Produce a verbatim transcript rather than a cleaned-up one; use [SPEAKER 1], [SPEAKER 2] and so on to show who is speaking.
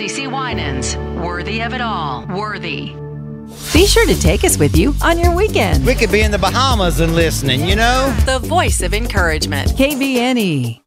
[SPEAKER 1] CeCe Winans. Worthy of it all. Worthy.
[SPEAKER 2] Be sure to take us with you on your weekend.
[SPEAKER 3] We could be in the Bahamas and listening, you know?
[SPEAKER 1] The voice of encouragement.
[SPEAKER 2] K B N E.